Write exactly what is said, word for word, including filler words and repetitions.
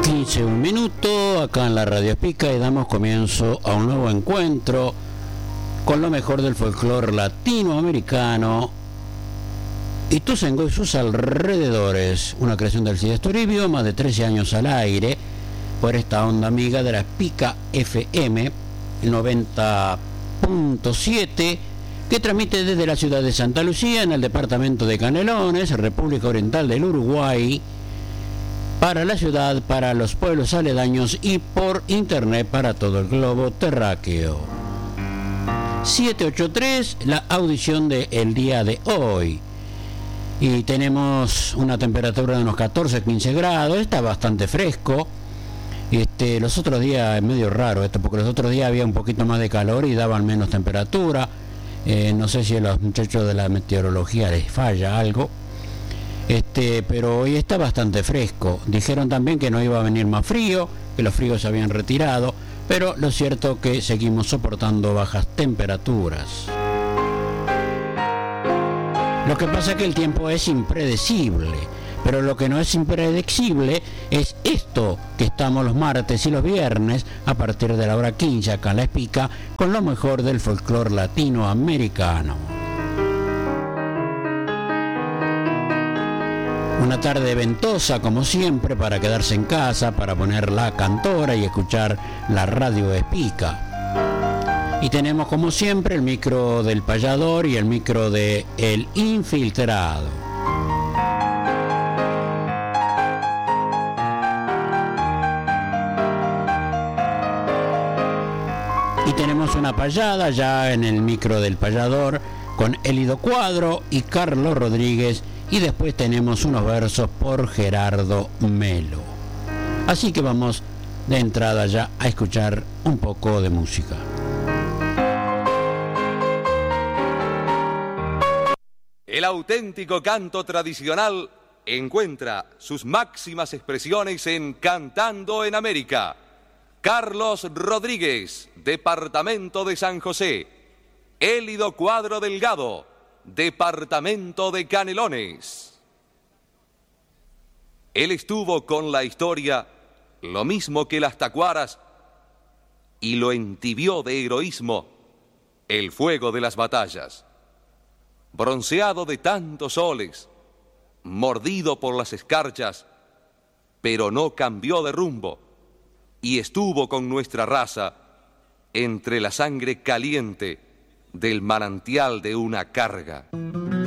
quince, un minuto, acá en la Radio Espica, y damos comienzo a un nuevo encuentro con lo mejor del folclore latinoamericano Ituzaingó y sus alrededores, una creación del Cide Toribio, más de trece años al aire, por esta onda amiga de la Espica F M, el noventa punto siete, que transmite desde la ciudad de Santa Lucía, en el departamento de Canelones, República Oriental del Uruguay, para la ciudad, para los pueblos aledaños y por internet para todo el globo terráqueo. siete ochenta y tres, la audición del día de hoy. Y tenemos una temperatura de unos catorce a quince grados, está bastante fresco. Este, los otros días es medio raro esto, porque los otros días había un poquito más de calor y daban menos temperatura. Eh, no sé si a los muchachos de la meteorología les falla algo. Este, pero hoy está bastante fresco. Dijeron también que no iba a venir más frío, que los fríos se habían retirado, pero lo cierto es que seguimos soportando bajas temperaturas. Lo que pasa es que el tiempo es impredecible, pero lo que no es impredecible es esto, que estamos los martes y los viernes a partir de la hora quince acá en La Espica con lo mejor del folclore latinoamericano. Una tarde ventosa como siempre para quedarse en casa, para poner la cantora y escuchar la Radio Espica. Y tenemos como siempre el micro del payador y el micro de El Infiltrado. Y tenemos una payada ya en el micro del payador con Elido Cuadro y Carlos Rodríguez, y después tenemos unos versos por Gerardo Melo. Así que vamos de entrada ya a escuchar un poco de música. El auténtico canto tradicional encuentra sus máximas expresiones en Cantando en América. Carlos Rodríguez, Departamento de San José. Elido Cuadro Delgado, Departamento de Canelones. Él estuvo con la historia lo mismo que las tacuaras y lo entibió de heroísmo el fuego de las batallas. Bronceado de tantos soles, mordido por las escarchas, pero no cambió de rumbo y estuvo con nuestra raza entre la sangre caliente del manantial de una carga.